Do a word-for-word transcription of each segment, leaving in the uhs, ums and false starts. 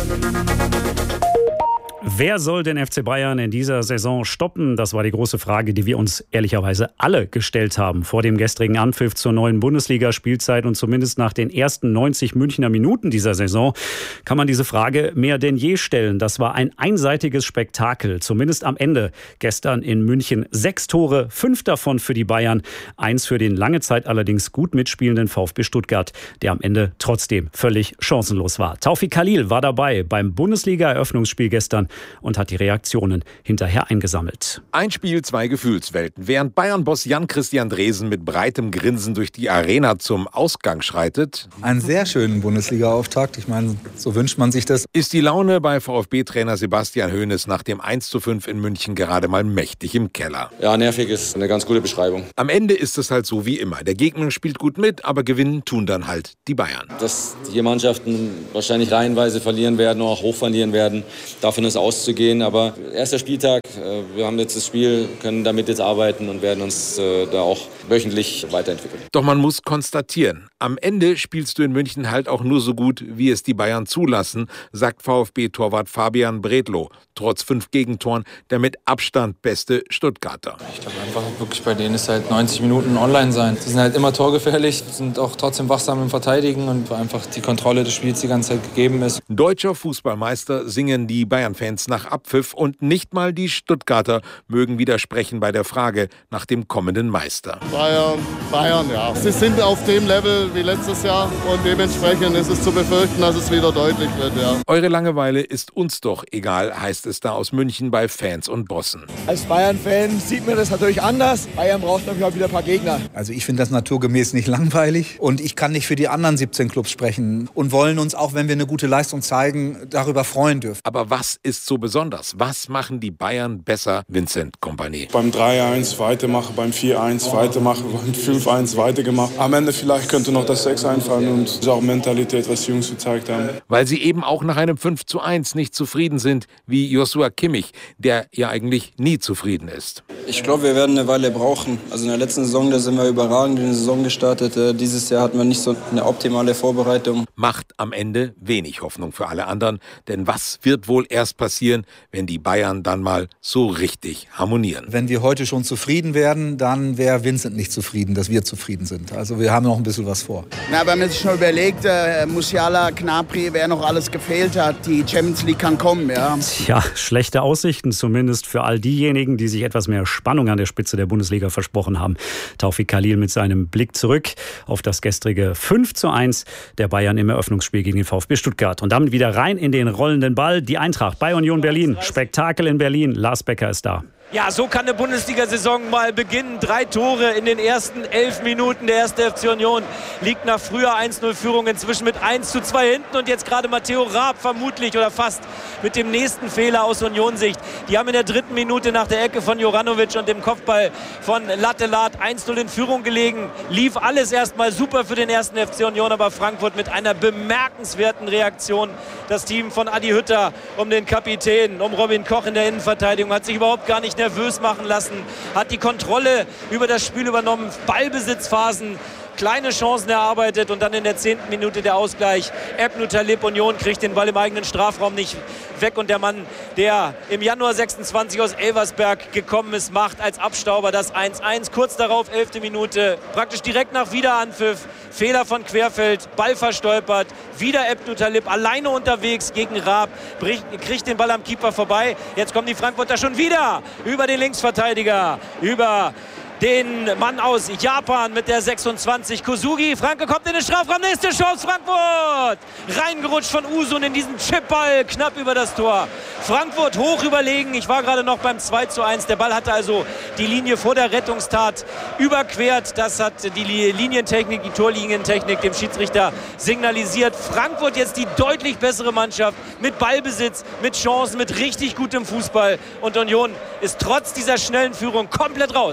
Wer soll den F C Bayern in dieser Saison stoppen? Das war die große Frage, die wir uns ehrlicherweise alle gestellt haben. Vor dem gestrigen Anpfiff zur neuen Bundesliga-Spielzeit und zumindest nach den ersten neunzig Münchner Minuten dieser Saison kann man diese Frage mehr denn je stellen. Das war ein einseitiges Spektakel, zumindest am Ende. Gestern in München sechs Tore, fünf davon für die Bayern, eins für den lange Zeit allerdings gut mitspielenden VfB Stuttgart, der am Ende trotzdem völlig chancenlos war. Taufik Khalil war dabei beim Bundesliga-Eröffnungsspiel gestern und hat die Reaktionen hinterher eingesammelt. Ein Spiel, zwei Gefühlswelten. Während Bayern-Boss Jan-Christian Dresen mit breitem Grinsen durch die Arena zum Ausgang schreitet. Einen sehr schönen Bundesliga-Auftakt. Ich meine, so wünscht man sich das. Ist die Laune bei VfB-Trainer Sebastian Hoeneß nach dem eins zu fünf in München gerade mal mächtig im Keller. Ja, nervig ist eine ganz gute Beschreibung. Am Ende ist es halt so wie immer. Der Gegner spielt gut mit, aber gewinnen tun dann halt die Bayern. Dass hier Mannschaften wahrscheinlich reihenweise verlieren werden oder auch hoch verlieren werden, davon ist auszugehen. Aber erster Spieltag, wir haben jetzt das Spiel, können damit jetzt arbeiten und werden uns da auch wöchentlich weiterentwickeln. Doch man muss konstatieren, am Ende spielst du in München halt auch nur so gut, wie es die Bayern zulassen, sagt VfB-Torwart Fabian Bredlow. Trotz fünf Gegentoren der mit Abstand beste Stuttgarter. Ich glaube einfach wirklich, bei denen ist halt neunzig Minuten online sein. Sie sind halt immer torgefährlich, sind auch trotzdem wachsam im Verteidigen und einfach die Kontrolle des Spiels die ganze Zeit gegeben ist. Deutscher Fußballmeister singen die Bayern-Fans nach Abpfiff und nicht mal die Stuttgarter mögen widersprechen bei der Frage nach dem kommenden Meister. Bayern, Bayern, ja. Sie sind auf dem Level wie letztes Jahr und dementsprechend ist es zu befürchten, dass es wieder deutlich wird, ja. Eure Langeweile ist uns doch egal, heißt es da aus München bei Fans und Bossen. Als Bayern-Fan sieht man das natürlich anders. Bayern braucht natürlich auch wieder ein paar Gegner. Also ich finde das naturgemäß nicht langweilig und ich kann nicht für die anderen siebzehn Clubs sprechen und wollen uns, auch wenn wir eine gute Leistung zeigen, darüber freuen dürfen. Aber was ist so besonders? Was machen die Bayern besser, Vincent Kompanie? Beim drei eins weitermachen, beim vier eins weitermachen, beim fünf eins weitergemacht. Am Ende vielleicht könnte noch das sechs einfallen und das ist auch Mentalität, was die Jungs gezeigt haben. Weil sie eben auch nach einem fünf zu eins nicht zufrieden sind, wie Joshua Kimmich, der ja eigentlich nie zufrieden ist. Ich glaube, wir werden eine Weile brauchen. Also in der letzten Saison, da sind wir überragend in die Saison gestartet. Dieses Jahr hatten wir nicht so eine optimale Vorbereitung. Macht am Ende wenig Hoffnung für alle anderen. Denn was wird wohl erst passieren, wenn die Bayern dann mal so richtig harmonieren? Wenn wir heute schon zufrieden werden, dann wäre Vincent nicht zufrieden, dass wir zufrieden sind. Also wir haben noch ein bisschen was vor. Na, wenn man sich schon überlegt, äh, Musiala, Gnabry, wer noch alles gefehlt hat, die Champions League kann kommen, ja. Tja, schlechte Aussichten zumindest für all diejenigen, die sich etwas mehr Spannung an der Spitze der Bundesliga versprochen haben. Taufik Khalil mit seinem Blick zurück auf das gestrige fünf zu eins der Bayern im Eröffnungsspiel gegen den VfB Stuttgart. Und damit wieder rein in den rollenden Ball. Die Eintracht bei Union Berlin. Spektakel in Berlin. Lars Becker ist da. Ja, so kann eine Bundesliga-Saison mal beginnen. Drei Tore in den ersten elf Minuten. Der erste F C Union liegt nach früher eins null Führung inzwischen mit eins zu zwei hinten. Und jetzt gerade Matteo Raab vermutlich oder fast mit dem nächsten Fehler aus Union-Sicht. Die haben in der dritten Minute nach der Ecke von Juranovic und dem Kopfball von Lattelat eins null in Führung gelegen. Lief alles erstmal super für den ersten F C Union, aber Frankfurt mit einer bemerkenswerten Reaktion. Das Team von Adi Hütter um den Kapitän, um Robin Koch in der Innenverteidigung hat sich überhaupt gar nicht nervös machen lassen, hat die Kontrolle über das Spiel übernommen, Ballbesitzphasen, kleine Chancen erarbeitet und dann in der zehnten Minute der Ausgleich. Ebnu Talib, Union kriegt den Ball im eigenen Strafraum nicht weg und der Mann, der im Januar sechsundzwanzig aus Elversberg gekommen ist, macht als Abstauber das eins eins. Kurz darauf, elfte Minute, praktisch direkt nach Wiederanpfiff, Fehler von Querfeld, Ball verstolpert, wieder Ebnu Talib alleine unterwegs gegen Raab, bricht, kriegt den Ball am Keeper vorbei. Jetzt kommen die Frankfurter schon wieder über den Linksverteidiger, über den Mann aus Japan mit der sechsundzwanzig, Kosugi. Franke kommt in den Strafraum, nächste Chance, Frankfurt! Reingerutscht von Usun in diesen Chipball, knapp über das Tor. Frankfurt hoch überlegen, ich war gerade noch beim zwei zu eins. Der Ball hatte also die Linie vor der Rettungstat überquert. Das hat die Linientechnik, die Torlinientechnik dem Schiedsrichter signalisiert. Frankfurt jetzt die deutlich bessere Mannschaft mit Ballbesitz, mit Chancen, mit richtig gutem Fußball. Und Union ist trotz dieser schnellen Führung komplett raus.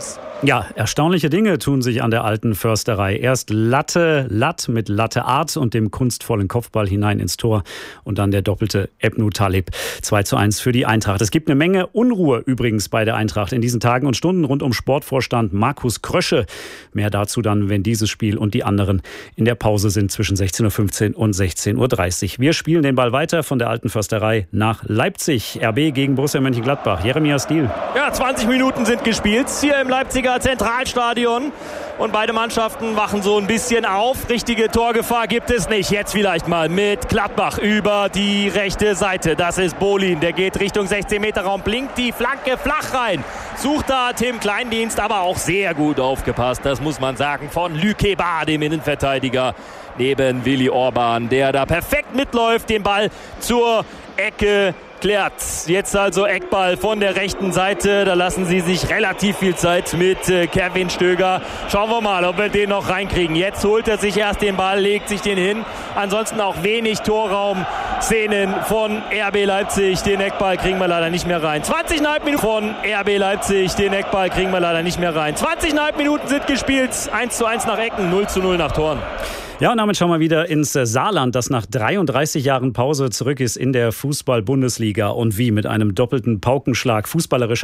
Ja, erstaunliche Dinge tun sich an der alten Försterei. Erst Latte, Latt mit Latte Art und dem kunstvollen Kopfball hinein ins Tor und dann der doppelte Ebnu Talib. zwei zu eins für die Eintracht. Es gibt eine Menge Unruhe übrigens bei der Eintracht in diesen Tagen und Stunden rund um Sportvorstand Markus Krösche. Mehr dazu dann, wenn dieses Spiel und die anderen in der Pause sind zwischen sechzehn Uhr fünfzehn und sechzehn Uhr dreißig. Wir spielen den Ball weiter von der alten Försterei nach Leipzig. R B gegen Borussia Mönchengladbach. Jeremias Diel. Ja, zwanzig Minuten sind gespielt hier im Leipziger Zentralstadion und beide Mannschaften wachen so ein bisschen auf. Richtige Torgefahr gibt es nicht. Jetzt vielleicht mal mit Gladbach über die rechte Seite. Das ist Bolin, der geht Richtung sechzehn Meter Raum, blinkt die Flanke flach rein. Sucht da Tim Kleindienst, aber auch sehr gut aufgepasst, das muss man sagen, von Lükeba, dem Innenverteidiger, neben Willi Orban, der da perfekt mitläuft, den Ball zur Ecke klärt. Jetzt also Eckball von der rechten Seite. Da lassen sie sich relativ viel Zeit mit äh, Kevin Stöger. Schauen wir mal, ob wir den noch reinkriegen. Jetzt holt er sich erst den Ball, legt sich den hin. Ansonsten auch wenig Torraum-Szenen von R B Leipzig. Den Eckball kriegen wir leider nicht mehr rein. zwanzig Komma fünf Minuten von R B Leipzig. Den Eckball kriegen wir leider nicht mehr rein. zwanzig Komma fünf Minuten sind gespielt. eins zu eins nach Ecken, null zu null nach Toren. Ja, und damit schauen wir wieder ins Saarland, das nach dreiunddreißig Jahren Pause zurück ist in der Fußball-Bundesliga und wie mit einem doppelten Paukenschlag fußballerisch